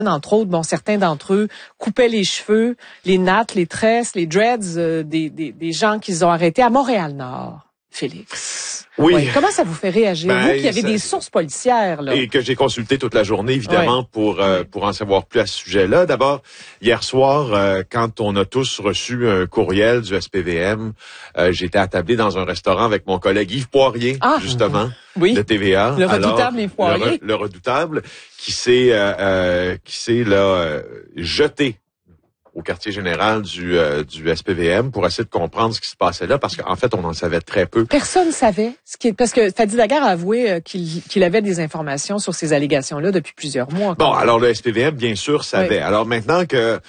Entre autres, certains d'entre eux coupaient les cheveux, les nattes, les tresses, les dreads des gens qu'ils ont arrêtés à Montréal-Nord. Félix. Oui. Ouais. Comment ça vous fait réagir? Vous qui avez des sources policières, là. Et que j'ai consulté toute la journée, évidemment, pour en savoir plus à ce sujet-là. D'abord, hier soir, quand on a tous reçu un courriel du SPVM, j'étais attablé dans un restaurant avec mon collègue Yves Poirier, justement, de TVA. Le redoutable Yves Poirier. Le redoutable, qui s'est jeté au quartier général du SPVM pour essayer de comprendre ce qui se passait là, parce qu'en fait, on en savait très peu. Personne ne savait parce que Fadi Daguerre a avoué qu'il avait des informations sur ces allégations-là depuis plusieurs mois. Bon, alors le SPVM, bien sûr, savait. Oui. Alors maintenant que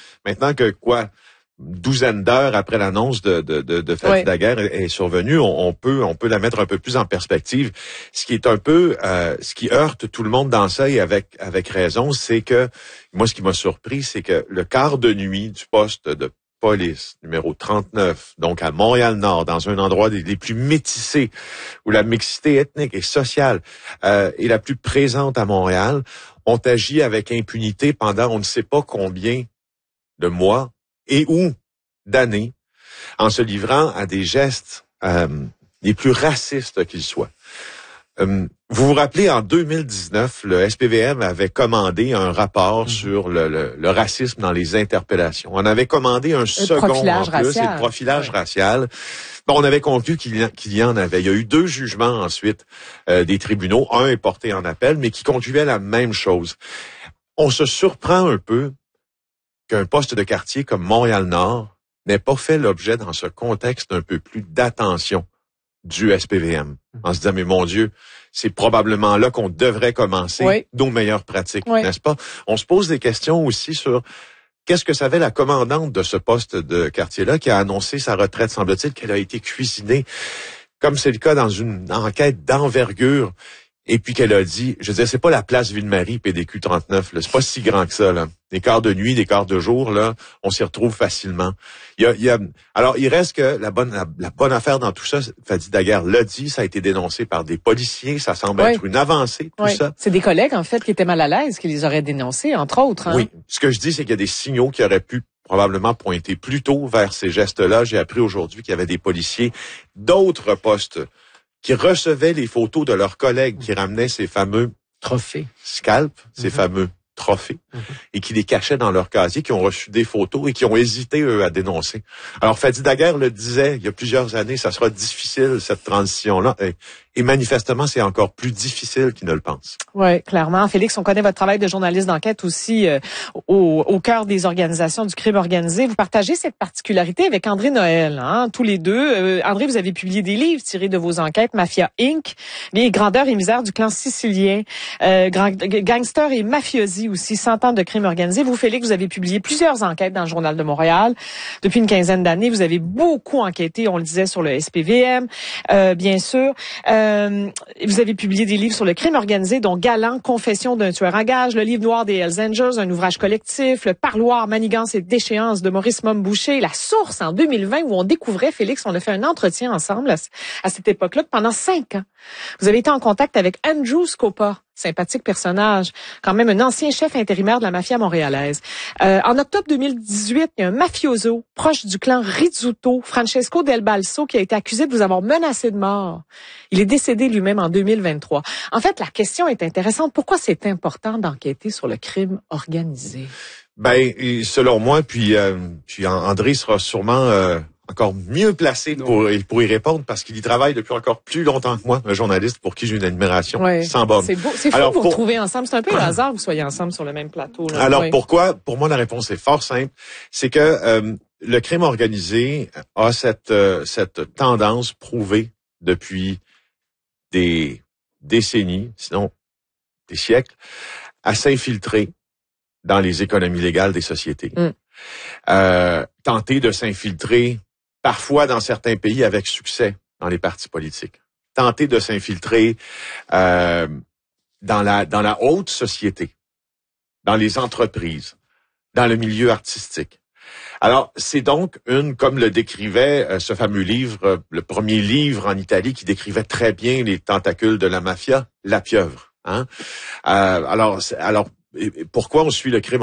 une douzaine d'heures après l'annonce de Fadi Daguerre est survenue, on peut la mettre un peu plus en perspective. Ce qui est un peu, ce qui heurte tout le monde dans ça, et avec raison, c'est que, moi, ce qui m'a surpris, c'est que le quart de nuit du poste de police numéro 39, donc à Montréal-Nord, dans un endroit des plus métissés, où la mixité ethnique et sociale est la plus présente à Montréal, ont agi avec impunité pendant on ne sait pas combien de mois et ou d'années, en se livrant à des gestes les plus racistes qu'ils soient. Vous vous rappelez, en 2019, le SPVM avait commandé un rapport sur le racisme dans les interpellations. On avait commandé un second en plus, c'est le profilage racial. Bon, on avait conclu qu'il y en avait. Il y a eu 2 jugements ensuite des tribunaux. Un est porté en appel, mais qui concluait la même chose. On se surprend un peu qu'un poste de quartier comme Montréal-Nord n'ait pas fait l'objet dans ce contexte un peu plus d'attention du SPVM. En se disant, mais mon Dieu, c'est probablement là qu'on devrait commencer nos meilleures pratiques, n'est-ce pas? On se pose des questions aussi sur qu'est-ce que savait la commandante de ce poste de quartier-là qui a annoncé sa retraite, semble-t-il, qu'elle a été cuisinée, comme c'est le cas dans une enquête d'envergure. Et puis qu'elle a dit, je veux dire, c'est pas la place Ville-Marie, PDQ 39, là. C'est pas si grand que ça, là. Des quarts de nuit, des quarts de jour, là, on s'y retrouve facilement. Alors, il reste que la bonne affaire dans tout ça, Fadi Daguerre l'a dit, ça a été dénoncé par des policiers, ça semble être une avancée, tout ça. C'est des collègues, en fait, qui étaient mal à l'aise, qui les auraient dénoncés, entre autres, hein. Oui. Ce que je dis, c'est qu'il y a des signaux qui auraient pu probablement pointer plus tôt vers ces gestes-là. J'ai appris aujourd'hui qu'il y avait des policiers d'autres postes qui recevaient les photos de leurs collègues qui ramenaient ces fameux trophées, scalps, ces fameux trophées, et qui les cachaient dans leur casier, qui ont reçu des photos et qui ont hésité, eux, à dénoncer. Alors, Fadi Daguerre le disait il y a plusieurs années, ça sera difficile, cette transition-là. Et manifestement, c'est encore plus difficile qu'ils ne le pensent. Oui, clairement. Félix, on connaît votre travail de journaliste d'enquête aussi au cœur des organisations du crime organisé. Vous partagez cette particularité avec André Noël, hein, tous les deux. André, vous avez publié des livres tirés de vos enquêtes, Mafia Inc., les grandeurs et misères du clan sicilien, gangsters et mafiosi aussi, 100 ans de crime organisé. Vous, Félix, vous avez publié plusieurs enquêtes dans le Journal de Montréal. Depuis une quinzaine d'années, vous avez beaucoup enquêté, on le disait, sur le SPVM, bien sûr. Vous avez publié des livres sur le crime organisé, dont Galant, Confession d'un tueur à gages, le livre noir des Hells Angels, un ouvrage collectif, le parloir, manigance et déchéance de Maurice Momboucher, La Source en 2020, où on découvrait, Félix, on a fait un entretien ensemble à cette époque-là, pendant 5 ans. Vous avez été en contact avec Andrew Scopa, sympathique personnage, quand même un ancien chef intérimaire de la mafia montréalaise. En octobre 2018, il y a un mafioso proche du clan Rizzuto, Francesco Del Balso, qui a été accusé de vous avoir menacé de mort. Il est décédé lui-même en 2023. En fait, la question est intéressante. Pourquoi c'est important d'enquêter sur le crime organisé? Ben, selon moi, puis André sera sûrement encore mieux placé pour y répondre parce qu'il y travaille depuis encore plus longtemps que moi, un journaliste pour qui j'ai une admiration sans borne. C'est beau, c'est fou de vous retrouver ensemble. C'est un peu le hasard que vous soyez ensemble sur le même plateau. Là. Alors pourquoi? Pour moi, la réponse est fort simple. C'est que le crime organisé a cette tendance prouvée depuis des décennies, sinon des siècles, à s'infiltrer dans les économies légales des sociétés. Tenter de s'infiltrer parfois dans certains pays avec succès dans les partis politiques. Tenter de s'infiltrer dans la haute société, dans les entreprises, dans le milieu artistique. Alors, c'est donc comme le décrivait ce fameux livre, le premier livre en Italie qui décrivait très bien les tentacules de la mafia, La Pieuvre. Hein? Alors, pourquoi on suit le crime